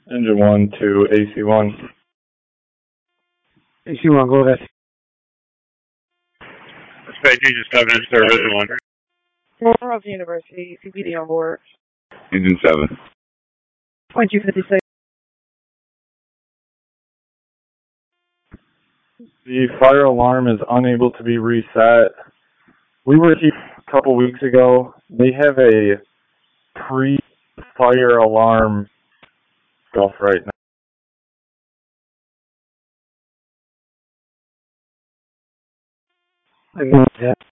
Engine 1 to AC1. AC1, go ahead. Dispatch Engine 7 in service, 1. Rose University, CPD on board. Engine 7. Point 256. The fire alarm is unable to be reset. We were here a couple weeks ago. They have a pre-fire alarm off right now. Yeah.